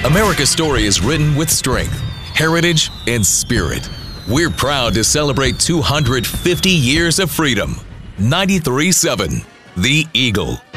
America's story is written with strength, heritage, and spirit. We're proud to celebrate 250 years of freedom. 93.7 The Eagle.